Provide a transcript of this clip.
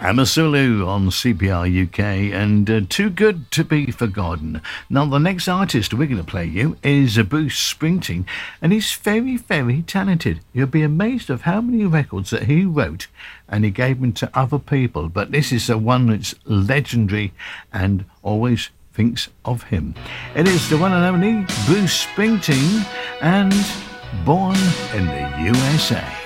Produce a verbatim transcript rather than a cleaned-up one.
Amasulu on C P R U K and uh, Too Good to Be Forgotten. Now, the next artist we're going to play you is uh, Bruce Springsteen, and he's very, very talented. You'll be amazed of how many records that he wrote and he gave them to other people. But this is the one that's legendary and always thinks of him. It is the one and only Bruce Springsteen and Born in the U S A.